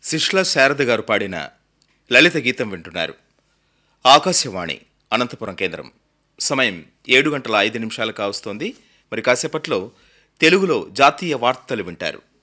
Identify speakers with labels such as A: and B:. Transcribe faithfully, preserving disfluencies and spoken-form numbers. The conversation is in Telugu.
A: శిష్ల శారద గారు పాడిన లలిత గీతం వింటున్నారు. ఆకాశవాణి అనంతపురం కేంద్రం. సమయం ఏడు గంటల ఐదు నిమిషాలు కావస్తోంది. మరి కాసేపట్లో తెలుగులో జాతీయ వార్తలు వింటారు.